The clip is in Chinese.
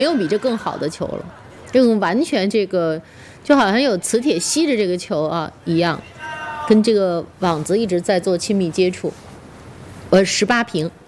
有比这更好的球了，这种完全这个就好像有磁铁吸着这个球啊一样，跟这个网子一直在做亲密接触。18平。